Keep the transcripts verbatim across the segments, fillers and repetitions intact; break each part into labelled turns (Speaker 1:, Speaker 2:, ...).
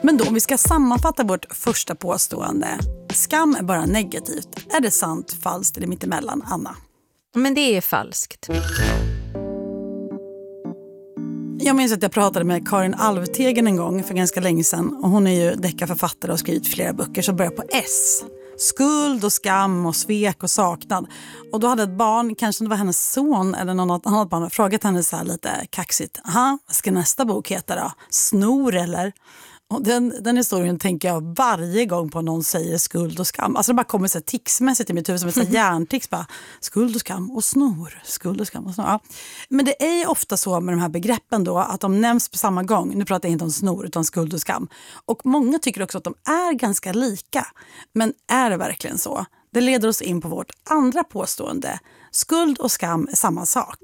Speaker 1: Men då, om vi ska sammanfatta vårt första påstående. Skam är bara negativt. Är det sant, falskt eller mittemellan, Anna?
Speaker 2: Men det är falskt.
Speaker 1: Jag minns att jag pratade med Karin Alvtegen en gång för ganska länge sedan. Och hon är ju deckarförfattare och har skrivit flera böcker som börjar på S. Skuld och skam och svek och saknad. Och då hade ett barn, kanske det var hennes son eller något annat barn, frågat henne så här lite kaxigt. Aha, vad ska nästa bok heta då? Snor eller? Och den, den historien tänker jag varje gång på någon säger skuld och skam. Alltså det bara kommer så här ticsmässigt i mitt huvud som ett mm. hjärntics. Bara, skuld och skam och snor. Skuld och skam och snor. Ja. Men det är ju ofta så med de här begreppen då att de nämns på samma gång. Nu pratar jag inte om snor utan skuld och skam. Och många tycker också att de är ganska lika. Men är det verkligen så? Det leder oss in på vårt andra påstående. Skuld och skam är samma sak.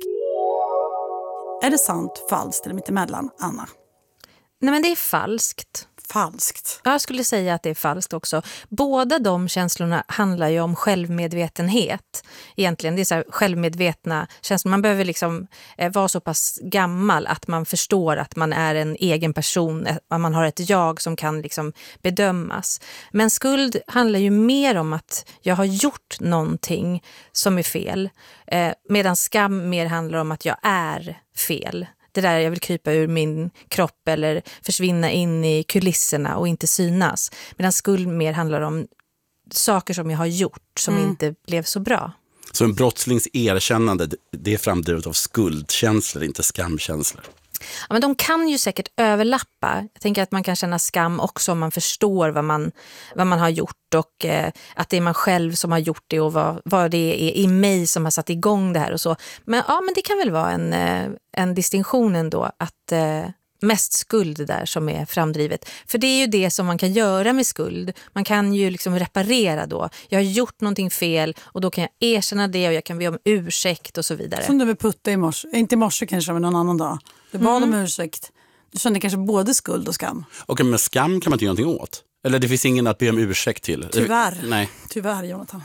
Speaker 1: Är det sant, falskt eller mittemellan, Anna?
Speaker 2: Nej, men det är falskt.
Speaker 1: Falskt.
Speaker 2: Jag skulle säga att det är falskt också. Båda de känslorna handlar ju om självmedvetenhet. Egentligen, det är så här självmedvetna känslor. Man behöver liksom eh, vara så pass gammal att man förstår att man är en egen person. Att man har ett jag som kan liksom bedömas. Men skuld handlar ju mer om att jag har gjort någonting som är fel. Eh, medan skam mer handlar om att jag är fel. Det där jag vill krypa ur min kropp eller försvinna in i kulisserna och inte synas. Medan skuld mer handlar om saker som jag har gjort som mm. inte blev så bra.
Speaker 3: Så en brottslings erkännande, det är framdrivet av skuldkänslor, inte skamkänslor?
Speaker 2: Ja, men de kan ju säkert överlappa. Jag tänker att man kan känna skam också om man förstår vad man, vad man har gjort och eh, att det är man själv som har gjort det och vad, vad det är i mig som har satt igång det här och så. Men, ja, men det kan väl vara en, eh, en distinktion ändå att eh, mest skuld där som är framdrivet. För det är ju det som man kan göra med skuld. Man kan ju liksom reparera då. Jag har gjort någonting fel och då kan jag erkänna det och jag kan be om ursäkt och så vidare.
Speaker 1: Som du vill putta i morse. Inte i morse kanske, men någon annan dag. Du bad om mm. ursäkt. Du kände kanske både skuld och skam.
Speaker 3: Okej, men skam kan man inte göra någonting åt. Eller det finns ingen att be om ursäkt till.
Speaker 1: Tyvärr.
Speaker 3: Nej.
Speaker 1: Tyvärr, Jonathan.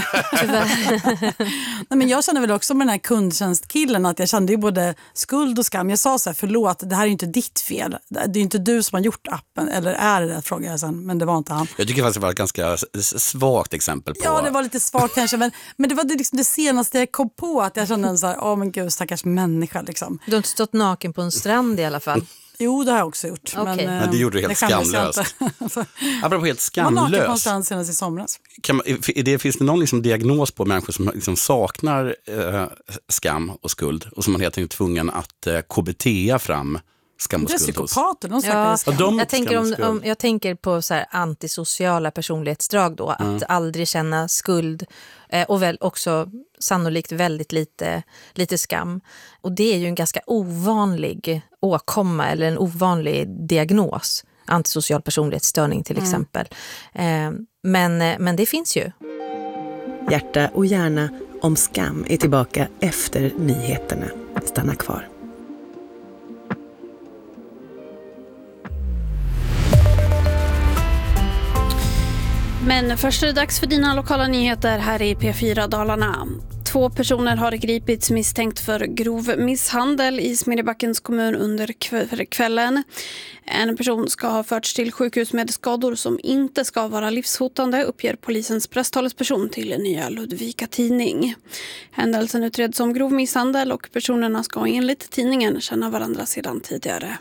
Speaker 1: Tyvärr. Nej, men jag känner väl också med den här kundtjänstkillen att jag kände ju både skuld och skam. Jag sa så här, förlåt, det här är ju inte ditt fel. Det är ju inte du som har gjort appen. Eller är det, frågade jag sen, men det var inte han.
Speaker 3: Jag tycker faktiskt det var ett ganska svagt exempel på...
Speaker 1: Ja, det var lite svagt kanske, men, men det var det, liksom det senaste jag kom på. Att jag kände en så här, åh men gud, stackars människa liksom.
Speaker 2: Du har inte stått naken på en strand i alla fall.
Speaker 1: Jo, det har jag också gjort.
Speaker 2: Okay.
Speaker 1: Men,
Speaker 3: men det gjorde du helt skamlöst. Apropå helt skamlöst.
Speaker 1: Man naken på en strand senast i somras.
Speaker 3: Kan man, är det, finns det någon liksom diagnos på människor som liksom saknar eh, skam och skuld och som man helt enkelt är tvungen att eh, K B T-a fram skam och
Speaker 1: skuld? Det är psykopater, de
Speaker 2: ja,
Speaker 1: skam.
Speaker 3: Ja,
Speaker 2: jag, tänker om, om, jag tänker på så här antisociala personlighetsdrag då. Att mm. aldrig känna skuld eh, och väl också sannolikt väldigt lite, lite skam. Och det är ju en ganska ovanlig åkomma eller en ovanlig diagnos. Antisocial personlighetsstörning till mm. exempel. Eh, men, men det finns ju.
Speaker 4: Hjärta och hjärna om skam är tillbaka efter nyheterna. Stanna kvar.
Speaker 5: Men först är det dags för dina lokala nyheter här i P fyra Dalarna. Två personer har gripits misstänkt för grov misshandel i Smedjebackens kommun under kvällen. En person ska ha förts till sjukhus med skador som inte ska vara livshotande, uppger polisens presstalesperson till Nya Ludvika tidning. Händelsen utreds som grov misshandel och personerna ska enligt tidningen känna varandra sedan tidigare.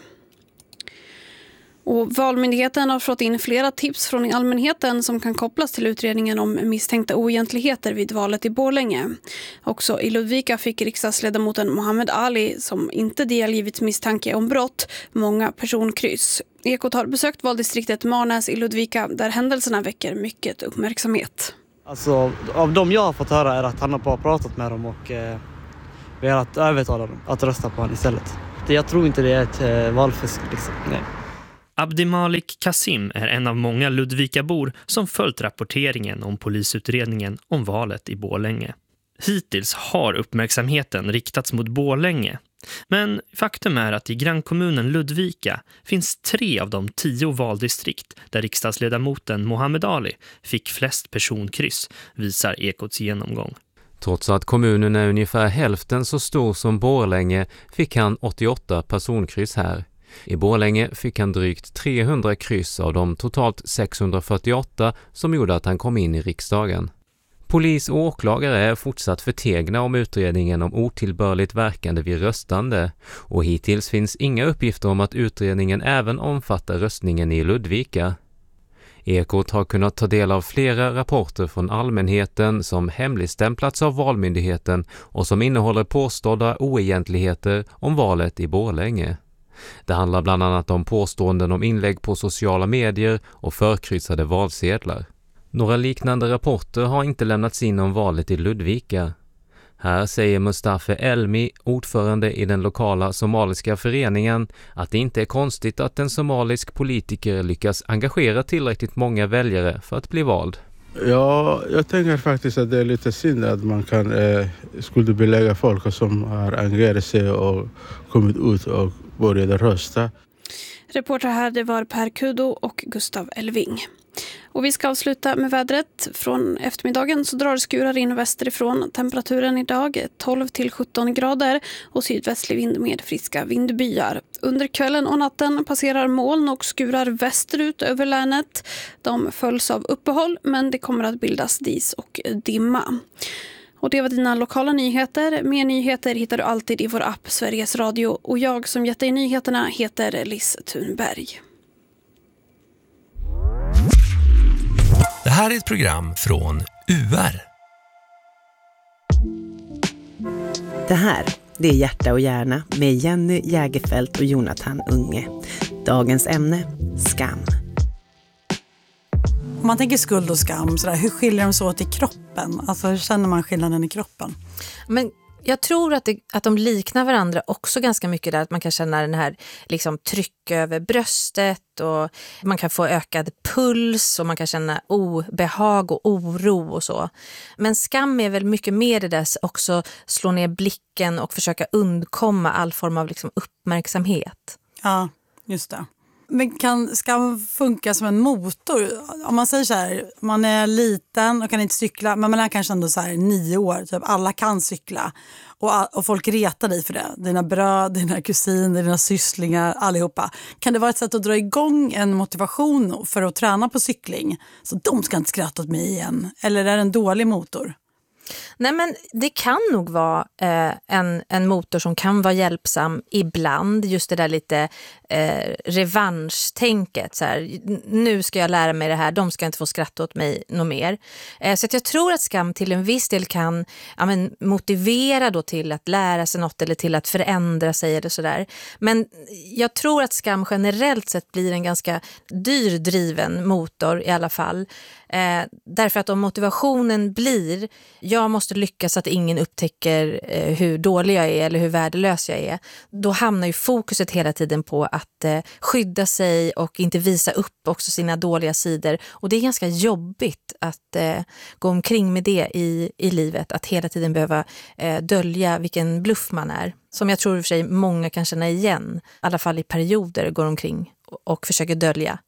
Speaker 5: Och Valmyndigheten har fått in flera tips från allmänheten som kan kopplas till utredningen om misstänkta oegentligheter vid valet i Borlänge. Också i Ludvika fick riksdagsledamoten Mohammed Ali, som inte delgivits misstanke om brott, många personkryss. Ekot har besökt valdistriktet Marnäs i Ludvika där händelserna väcker mycket uppmärksamhet.
Speaker 6: Alltså, av dem jag har fått höra är att han har bara pratat med dem och eh, velat övertala dem att rösta på honom istället. Jag tror inte det är ett eh, valfusk liksom, nej.
Speaker 7: Abdimalik Kasim är en av många Ludvikabor som följt rapporteringen om polisutredningen om valet i Borlänge. Hittills har uppmärksamheten riktats mot Borlänge. Men faktum är att i grannkommunen Ludvika finns tre av de tio valdistrikt där riksdagsledamoten Mohammed Ali fick flest personkryss, visar Ekots genomgång.
Speaker 8: Trots att kommunen är ungefär hälften så stor som Borlänge fick han åttioåtta personkryss här. I Borlänge fick han drygt trehundra kryss av de totalt sexhundrafyrtioåtta som gjorde att han kom in i riksdagen. Polis och åklagare är fortsatt förtegna om utredningen om otillbörligt verkande vid röstande och hittills finns inga uppgifter om att utredningen även omfattar röstningen i Ludvika. Ekot har kunnat ta del av flera rapporter från allmänheten som hemligstämplats av Valmyndigheten och som innehåller påstådda oegentligheter om valet i Borlänge. Det handlar bland annat om påståenden om inlägg på sociala medier och förkryssade valsedlar. Några liknande rapporter har inte lämnats in om valet i Ludvika. Här säger Mustafa Elmi, ordförande i den lokala somaliska föreningen, att det inte är konstigt att en somalisk politiker lyckas engagera tillräckligt många väljare för att bli vald.
Speaker 9: Ja, jag tänker faktiskt att det är lite synd att man kan eh, skuldbelägga folk som har engagerat sig och kommit ut och började rösta.
Speaker 5: Reporter här det var Per Kudo och Gustav Elving. Och vi ska avsluta med vädret. Från eftermiddagen så drar skurar in västerifrån. Temperaturen idag tolv till sjutton grader och sydvästlig vind med friska vindbyar. Under kvällen och natten passerar moln och skurar västerut över länet. De följs av uppehåll men det kommer att bildas dis och dimma. Och det var dina lokala nyheter. Mer nyheter hittar du alltid i vår app Sveriges Radio. Och jag som gett dig nyheterna heter Liz Thunberg.
Speaker 10: Det här är ett program från U R.
Speaker 4: Det här, det är Hjärta och hjärna med Jenny Jägerfelt och Jonathan Unge. Dagens ämne, skam.
Speaker 1: Om man tänker skuld och skam, så där, hur skiljer de sig åt i kroppen? Alltså hur känner man skillnaden i kroppen?
Speaker 2: Men jag tror att, det, att de liknar varandra också ganska mycket där. Att man kan känna den här liksom, tryck över bröstet och man kan få ökad puls och man kan känna obehag och oro och så. Men skam är väl mycket mer det där också slå ner blicken och försöka undkomma all form av liksom, uppmärksamhet.
Speaker 1: Ja, just det. Men kan skam funka som en motor? Om man säger så här, man är liten och kan inte cykla, men man är kanske ändå så här nio år, typ alla kan cykla. Och, och folk retar dig för det. Dina bröd, dina kusiner, dina sysslingar, allihopa. Kan det vara ett sätt att dra igång en motivation för att träna på cykling? Så de ska inte skratta åt mig igen. Eller är det en dålig motor?
Speaker 2: Nej, men det kan nog vara eh, en, en motor som kan vara hjälpsam ibland. Just det där lite eh, revanschtänket. Så här, nu ska jag lära mig det här, de ska inte få skratta åt mig något mer. Eh, så att jag tror att skam till en viss del kan ja, men, motivera då till att lära sig något eller till att förändra sig eller sådär. Men jag tror att skam generellt sett blir en ganska dyr driven motor i alla fall. Eh, därför att om motivationen blir jag måste lyckas att ingen upptäcker eh, hur dålig jag är eller hur värdelös jag är, då hamnar ju fokuset hela tiden på att eh, skydda sig och inte visa upp också sina dåliga sidor, och det är ganska jobbigt att eh, gå omkring med det i, i livet, att hela tiden behöva eh, dölja vilken bluff man är, som jag tror i och för sig många kan känna igen, i alla fall i perioder går omkring och, och försöker dölja.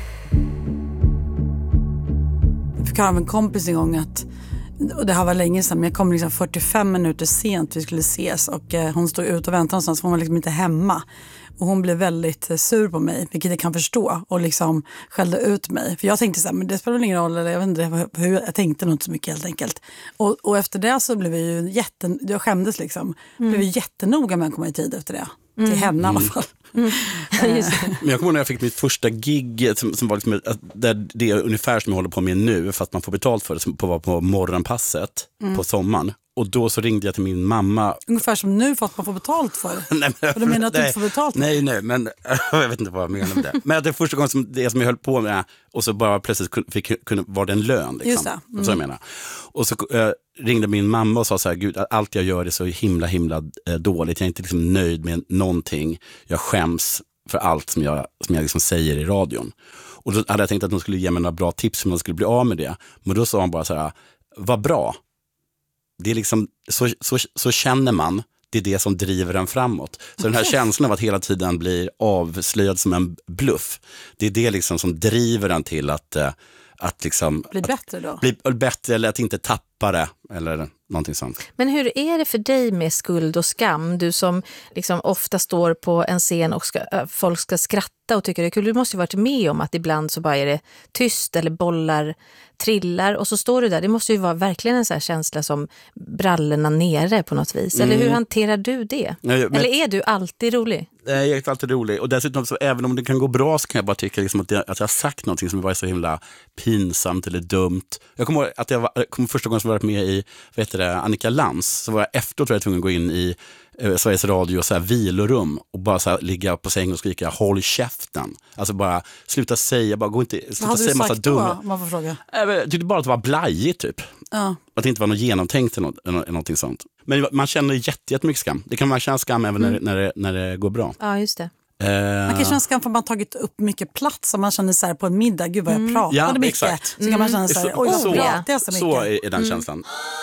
Speaker 1: Jag fick höra av en kompis en gång att, och det här var länge sedan, men jag kom liksom fyrtiofem minuter sent, vi skulle ses, och eh, hon stod ut och väntade någonstans, för hon var liksom inte hemma. Och hon blev väldigt eh, sur på mig, vilket jag kan förstå, och liksom skällde ut mig. För jag tänkte så här, men det spelar väl ingen roll, eller jag vet inte hur, jag tänkte nog inte så mycket helt enkelt. Och, och efter det så blev vi ju jätte, jag skämdes liksom, mm. blev vi jättenoga med att komma i tid efter det. Mm. Till henne i alla fall.
Speaker 2: Mm.
Speaker 3: Men jag kommer ihåg när jag fick mitt första gig som, som var liksom, där det är ungefär som jag håller på med nu, fast man får betalt för det, som på, på morgonpasset mm. på sommaren. Och då så ringde jag till min mamma.
Speaker 1: Ungefär som nu, fast man får betalt för det.
Speaker 3: Nej, men,
Speaker 1: och du menar att
Speaker 3: nej,
Speaker 1: du inte får betalt?
Speaker 3: Nej, nej, men jag vet inte vad jag menar med det. Men det är första gången som det som jag höll på med, och så bara plötsligt fick, kunde, var det en lön. Liksom.
Speaker 1: Just det. Mm.
Speaker 3: Så jag menar. Och så äh, ringde min mamma och sa så här, gud, allt jag gör är så himla, himla äh, dåligt. Jag är inte liksom nöjd med någonting. Jag skäms för allt som jag, som jag liksom säger i radion. Och då hade jag tänkt att de skulle ge mig några bra tips hur man skulle bli av med det. Men då sa hon bara så här, vad bra. Det är liksom, så, så, så känner man, det är det som driver en framåt. Så den här känslan av att hela tiden bli avslöjad som en bluff, det är det liksom som driver en till att, att liksom...
Speaker 1: Bli bättre då?
Speaker 3: Bli bättre, eller att inte tappa rappare eller någonting sånt.
Speaker 2: Men hur är det för dig med skuld och skam? Du som liksom ofta står på en scen och ska, folk ska skratta och tycker det är kul. Du måste ju varit med om att ibland så bara är det tyst eller bollar trillar och så står du där. Det måste ju vara verkligen en sån här känsla som brallorna nere på något vis. Eller hur
Speaker 3: Mm.
Speaker 2: hanterar du det?
Speaker 3: Nej, men-
Speaker 2: Eller är du alltid rolig?
Speaker 3: Nej, jag är alltid rolig. Och dessutom, så, även om det kan gå bra så kan jag bara tycka liksom att, jag, att jag har sagt någonting som var så himla pinsamt eller dumt. Jag kommer ihåg att jag var, jag kommer första gången som jag varit med i vad heter det, Annika Lantz, så var jag efteråt tror jag tvungen att gå in i eh, Sveriges Radio och så här vilorum och bara så här, ligga på sängen och skrika håll käften. Alltså bara sluta säga, bara gå inte,
Speaker 1: Vad
Speaker 3: sluta
Speaker 1: hade du
Speaker 3: säga massa
Speaker 1: sagt då,
Speaker 3: dumma.
Speaker 1: om man får fråga?
Speaker 3: Jag tyckte bara att det var blajigt typ.
Speaker 1: Ja.
Speaker 3: Att det inte var något genomtänkt eller något, eller någonting sånt. Men man känner jätte, jättemycket skam. Det kan man känna skam även
Speaker 1: Mm.
Speaker 3: när, när, det, när det går bra.
Speaker 2: Ja, just det.
Speaker 3: Eh,
Speaker 1: Man kan känna skam för att man har tagit upp mycket plats. Om man känner så här på en middag, gud vad jag pratade
Speaker 3: Ja,
Speaker 1: mycket.
Speaker 3: exakt.
Speaker 1: Så kan man känna så här, oj vad
Speaker 3: så,
Speaker 1: pratar jag så mycket.
Speaker 3: så är, är den
Speaker 1: Mm.
Speaker 3: känslan.